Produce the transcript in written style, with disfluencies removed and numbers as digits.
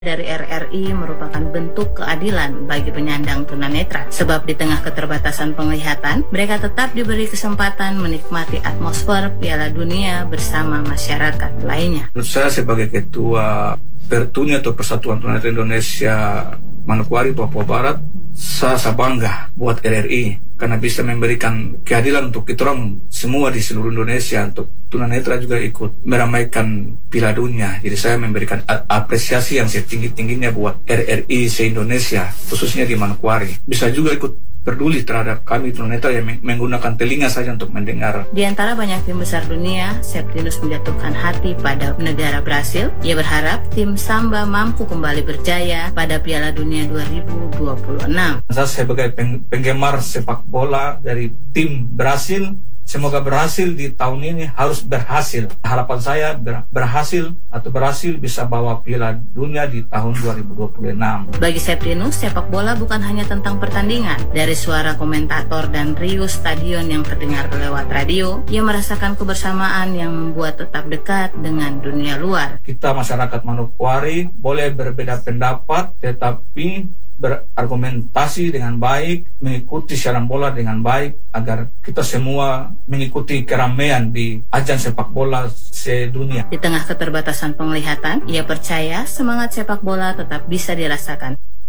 dari RRI merupakan bentuk keadilan bagi penyandang tunanetra. Sebab di tengah keterbatasan penglihatan, mereka tetap diberi kesempatan menikmati atmosfer Piala Dunia bersama masyarakat lainnya. Menurut saya sebagai Ketua Pertuni atau Persatuan Tunanetra Indonesia Manokwari, Papua Barat, saya bangga buat RRI karena bisa memberikan keadilan untuk kita orang semua di seluruh Indonesia. Untuk tunanetra juga ikut meramaikan Piala Dunia. Jadi saya memberikan apresiasi yang setinggi-tingginya buat RRI se-Indonesia, khususnya di Manokwari. Bisa juga ikut peduli terhadap kami tunanetra yang menggunakan telinga saja untuk mendengar. Di antara banyak tim besar dunia, Septinus menjatuhkan hati pada negara Brasil. Ia berharap tim Samba mampu kembali berjaya pada Piala Dunia 2026. Saya sebagai penggemar sepak bola dari tim Brasil, semoga berhasil di tahun ini, harus berhasil. Harapan saya berhasil bisa bawa Piala Dunia di tahun 2026. Bagi Septinus, sepak bola bukan hanya tentang pertandingan. Dari suara komentator dan riuh stadion yang terdengar lewat radio, ia merasakan kebersamaan yang membuat tetap dekat dengan dunia luar. Kita masyarakat Manokwari boleh berbeda pendapat, tetapi berargumentasi dengan baik, mengikuti siaran bola dengan baik, agar kita semua mengikuti keramaian di ajang sepak bola sedunia. Di tengah keterbatasan penglihatan, ia percaya semangat sepak bola tetap bisa dirasakan.